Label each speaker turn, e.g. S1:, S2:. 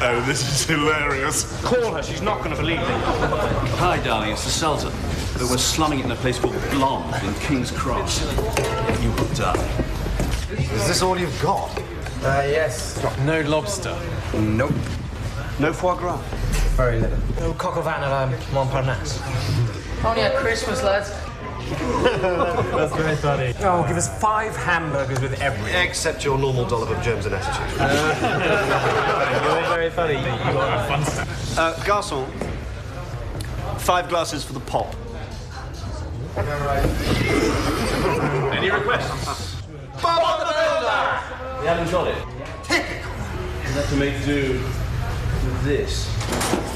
S1: Oh, this is hilarious.
S2: Call her, she's not going to believe me.
S3: Hi, darling, it's the Sultan. But we're slumming it in a place called Blonde in King's Cross. You will die.
S4: Is this all you've got?
S5: Yes.
S6: No lobster.
S3: Nope. No foie gras.
S5: Very little. No coq au vin à la Montparnasse.
S7: Only at Christmas, lads.
S5: That's very funny. Oh, give us 5 hamburgers with everything.
S4: Except your normal dollop of germs and attitude.
S5: You're very funny. You are a fun stuff.
S3: Garçon, 5 glasses for the pop.
S2: Any requests?
S3: Bob the Builder! You haven't got it? Typical. You have to make do with this.